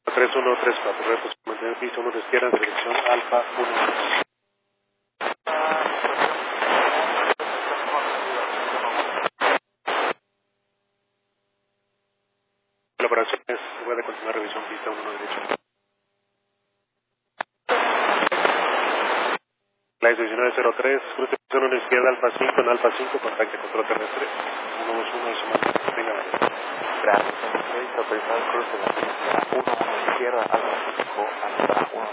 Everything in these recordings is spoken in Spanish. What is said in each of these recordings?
3134, retos mantener piso 1 de izquierda, dirección Alfa 1. La operación es, puede continuar revisión pista 1 derecha. La 1903, cruce piso 1 de izquierda, Alfa 5, en Alfa 5, contacte control terrestre. 121 de semana, venga. Gracias, entrevista primer cruce de la pista 1 izquierda, Alfa 5, Alfa 1,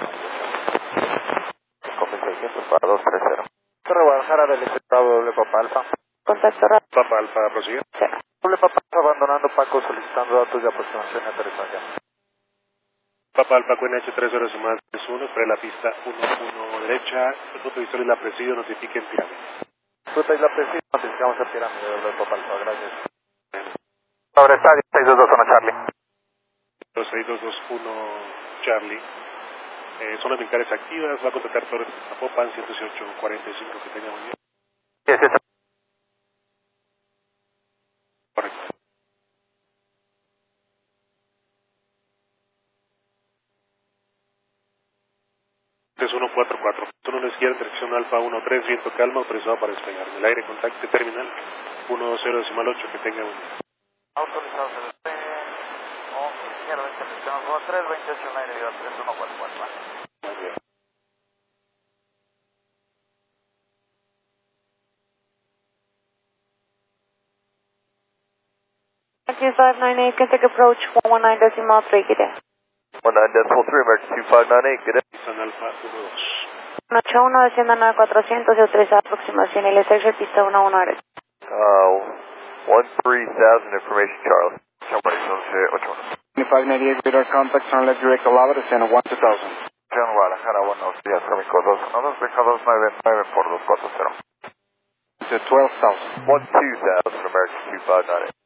5600 para 230. Torre Guadalajara del Estado, doble Papa Alfa. Contacto rápido. Papa Alfa, prosigue. Doble Papa Alfa abandonando Paco solicitando datos de aproximación y aterrizaje. Papa Alfa, QNH 30 decimal 1, sobre la pista 1 derecha, el punto de visual y la presidio notifiquen pirámide. Ruta Isla Presidio, notificamos a pirámide, doble Papa Alfa, gracias. Sobre estadio 6221 Charlie. 6221 Charlie. Zonas militares activas, va a contactar Torres Zapopan 11845, que tenga muy bien. Sí, es esa. Correcto. 3144. Zona a la izquierda, dirección Alfa 13, viento calma, autorizado para despegar. En el aire, contacte terminal 10 decimal 8, que tenga muy bien. Autorizado CDP, izquierda, dirección 3, 28 en aire, 3144. Muy bien. Emergency 598, can take approach 119 decimal 3, good day. 19.3, emergency 598, good day. San Alfa 12. 181, descienda 9400 y autoriza aproximación y le segue pista 11 derecha. 13,000 information, Charlie. Somebody knows 81. 598 radar contact, turn left direct Alava, descend 1 2000. John Guadalajara, buenos días, Amico 212, Beca 299 por 240. To 12,000. 12,000, emergency 598.